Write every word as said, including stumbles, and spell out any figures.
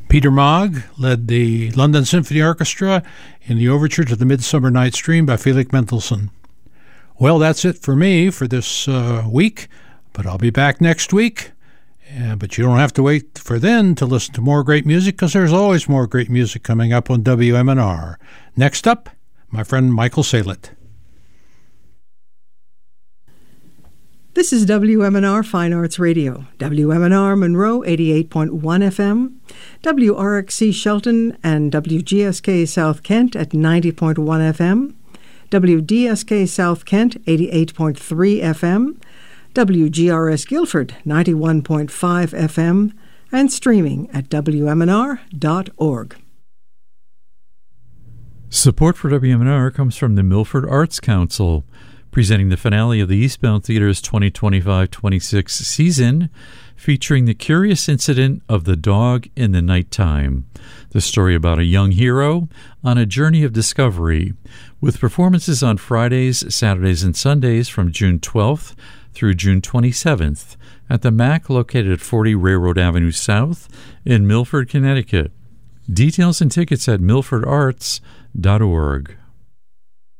Peter Maag led the London Symphony Orchestra in the overture to the Midsummer Night's Dream by Felix Mendelssohn. Well, that's it for me for this uh, week, but I'll be back next week. Uh, but you don't have to wait for then to listen to more great music, because there's always more great music coming up on W M N R. Next up, my friend Michael Saylett. This is W M N R Fine Arts Radio, W M N R Monroe eighty-eight point one F M, W R X C Shelton and W G S K South Kent at ninety point one F M, W D S K South Kent eighty-eight point three F M, W G R S Guilford ninety-one point five F M, and streaming at W M N R dot org. Support for W M N R comes from the Milford Arts Council, presenting the finale of the Eastbound Theater's twenty twenty-five twenty-six season, featuring the curious incident of the dog in the nighttime, the story about a young hero on a journey of discovery, with performances on Fridays, Saturdays, and Sundays from June twelfth through June twenty-seventh at the M A C located at forty Railroad Avenue South in Milford, Connecticut. Details and tickets at milford arts dot org.